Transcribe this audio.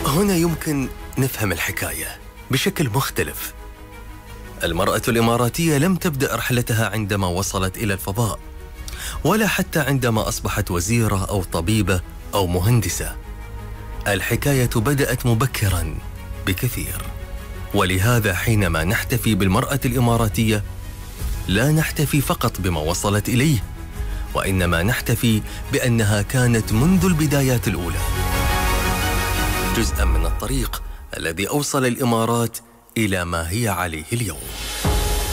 هنا يمكن نفهم الحكاية بشكل مختلف. المرأة الإماراتية لم تبدأ رحلتها عندما وصلت إلى الفضاء، ولا حتى عندما أصبحت وزيرة أو طبيبة أو مهندسة. الحكاية بدأت مبكراً بكثير، ولهذا حينما نحتفي بالمرأة الإماراتية لا نحتفي فقط بما وصلت إليه، وإنما نحتفي بأنها كانت منذ البدايات الأولى جزءاً من الطريق الذي أوصل الإمارات إلى ما هي عليه اليوم.